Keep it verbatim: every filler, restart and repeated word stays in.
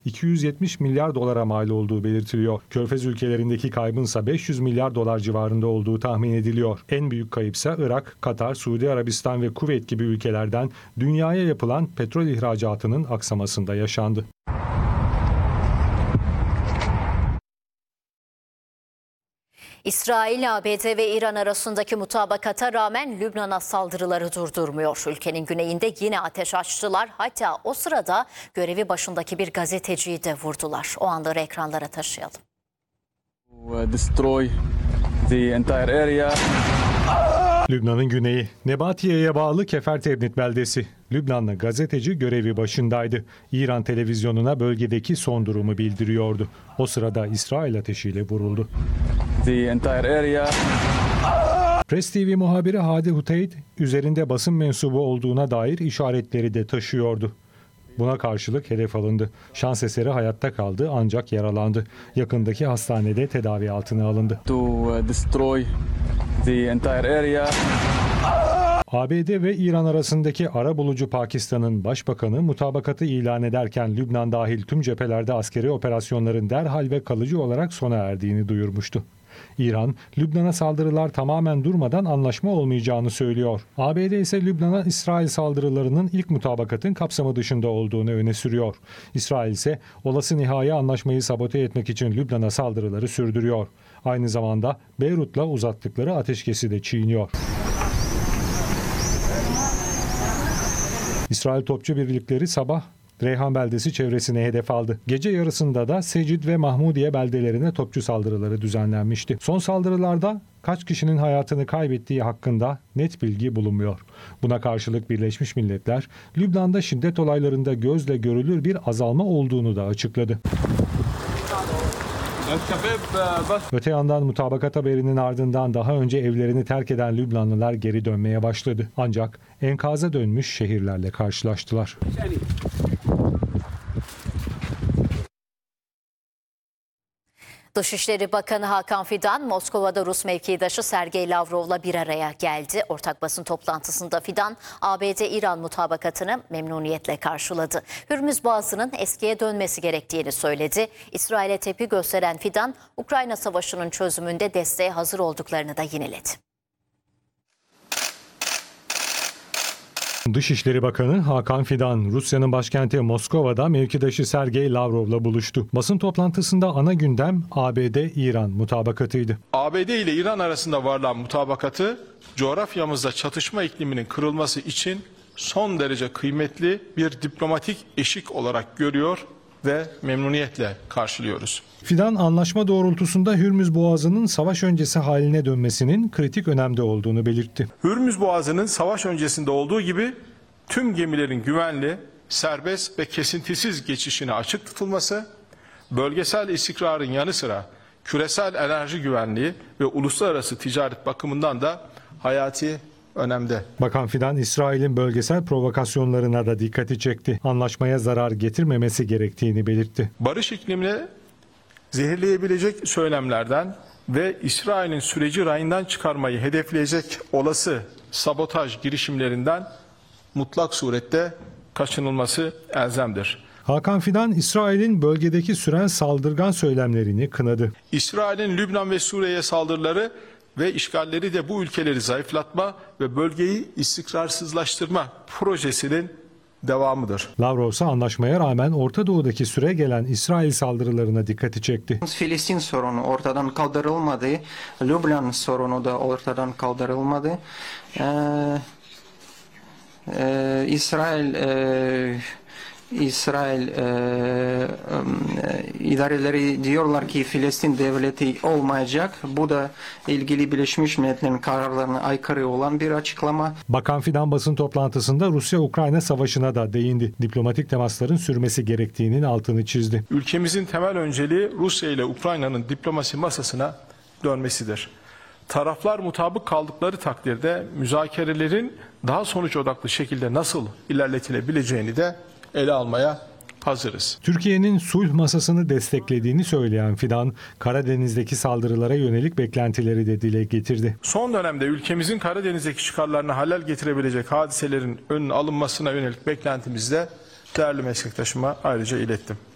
iki yüz yetmiş milyar dolara mal olduğu belirtiliyor. Körfez ülkelerindeki kaybınsa beş yüz milyar dolar civarında olduğu tahmin ediliyor. En büyük kayıpsa Irak, Katar, Suudi Arabistan ve Kuveyt gibi ülkelerden dünyaya yapılan petrol ihracatının aksamasında yaşandı. İsrail, A B D ve İran arasındaki mutabakata rağmen Lübnan'a saldırıları durdurmuyor. Ülkenin güneyinde yine ateş açtılar. Hatta o sırada görevi başındaki bir gazeteciyi de vurdular. O anları ekranlara taşıyalım. Destroy the entire area. Lübnan'ın güneyi, Nebatiye'ye bağlı Kefer Tevnit beldesi. Lübnanlı gazeteci görevi başındaydı. İran televizyonuna bölgedeki son durumu bildiriyordu. O sırada İsrail ateşiyle vuruldu. The entire area. Press T V muhabiri Hadi Huteyt, üzerinde basın mensubu olduğuna dair işaretleri de taşıyordu. Buna karşılık hedef alındı. Şans eseri hayatta kaldı ancak yaralandı. Yakındaki hastanede tedavi altına alındı. To destroy the entire area. A B D ve İran arasındaki arabulucu Pakistan'ın başbakanı mutabakatı ilan ederken Lübnan dahil tüm cephelerde askeri operasyonların derhal ve kalıcı olarak sona erdiğini duyurmuştu. İran, Lübnan'a saldırılar tamamen durmadan anlaşma olmayacağını söylüyor. A B D ise Lübnan'a İsrail saldırılarının ilk mutabakatın kapsamı dışında olduğunu öne sürüyor. İsrail ise olası nihai anlaşmayı sabote etmek için Lübnan'a saldırıları sürdürüyor. Aynı zamanda Beyrut'la uzattıkları ateşkesi de çiğniyor. İsrail topçu birlikleri sabah Reyhan beldesi çevresine hedef aldı. Gece yarısında da Secid ve Mahmudiye beldelerine topçu saldırıları düzenlenmişti. Son saldırılarda kaç kişinin hayatını kaybettiği hakkında net bilgi bulunmuyor. Buna karşılık Birleşmiş Milletler, Lübnan'da şiddet olaylarında gözle görülür bir azalma olduğunu da açıkladı. Öte yandan mutabakat haberinin ardından daha önce evlerini terk eden Lübnanlılar geri dönmeye başladı. Ancak enkaza dönmüş şehirlerle karşılaştılar. Dışişleri Bakanı Hakan Fidan, Moskova'da Rus mevkidaşı Sergey Lavrov'la bir araya geldi. Ortak basın toplantısında Fidan, A B D-İran mutabakatını memnuniyetle karşıladı. Hürmüz Boğazı'nın eskiye dönmesi gerektiğini söyledi. İsrail'e tepki gösteren Fidan, Ukrayna Savaşı'nın çözümünde desteğe hazır olduklarını da yineledi. Dışişleri Bakanı Hakan Fidan, Rusya'nın başkenti Moskova'da mevkidaşı Sergey Lavrov'la buluştu. Basın toplantısında ana gündem A B D-İran mutabakatıydı. A B D ile İran arasında varılan mutabakatı, coğrafyamızda çatışma ikliminin kırılması için son derece kıymetli bir diplomatik eşik olarak görüyor ve memnuniyetle karşılıyoruz. Fidan, anlaşma doğrultusunda Hürmüz Boğazı'nın savaş öncesi haline dönmesinin kritik önemde olduğunu belirtti. Hürmüz Boğazı'nın savaş öncesinde olduğu gibi tüm gemilerin güvenli, serbest ve kesintisiz geçişine açık tutulması, bölgesel istikrarın yanı sıra küresel enerji güvenliği ve uluslararası ticaret bakımından da hayati önemde. Bakan Fidan, İsrail'in bölgesel provokasyonlarına da dikkati çekti. Anlaşmaya zarar getirmemesi gerektiğini belirtti. Barış iklimini zehirleyebilecek söylemlerden ve İsrail'in süreci rayından çıkarmayı hedefleyecek olası sabotaj girişimlerinden mutlak surette kaçınılması elzemdir. Hakan Fidan, İsrail'in bölgedeki süren saldırgan söylemlerini kınadı. İsrail'in Lübnan ve Suriye'ye saldırıları ve işgalleri de bu ülkeleri zayıflatma ve bölgeyi istikrarsızlaştırma projesinin devamıdır. Lavrov ise anlaşmaya rağmen Orta Doğu'daki süre gelen İsrail saldırılarına dikkati çekti. Filistin sorunu ortadan kaldırılmadı, Lübnan sorunu da ortadan kaldırılmadı. Ee, e, İsrail e, İsrail e, e, idareleri diyorlar ki Filistin devleti olmayacak. Bu da ilgili Birleşmiş Milletler'in kararlarına aykırı olan bir açıklama. Bakan Fidan basın toplantısında Rusya-Ukrayna savaşına da değindi. Diplomatik temasların sürmesi gerektiğinin altını çizdi. Ülkemizin temel önceliği Rusya ile Ukrayna'nın diplomasi masasına dönmesidir. Taraflar mutabık kaldıkları takdirde müzakerelerin daha sonuç odaklı şekilde nasıl ilerletilebileceğini de ele almaya hazırız. Türkiye'nin sulh masasını desteklediğini söyleyen Fidan, Karadeniz'deki saldırılara yönelik beklentileri de dile getirdi. Son dönemde ülkemizin Karadeniz'deki çıkarlarına halel getirebilecek hadiselerin önüne alınmasına yönelik beklentimizi de değerli meslektaşıma ayrıca ilettim.